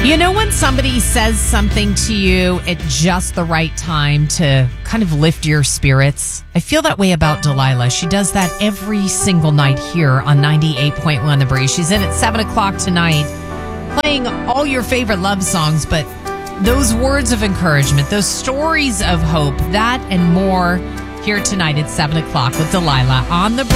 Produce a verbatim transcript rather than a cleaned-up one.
You know when somebody says something to you at just the right time to kind of lift your spirits? I feel that way about Delilah. She does that every single night here on ninety-eight point one The Breeze. She's in at seven o'clock tonight playing all your favorite love songs, but those words of encouragement, those stories of hope, that and more here tonight at seven o'clock with Delilah on The Breeze.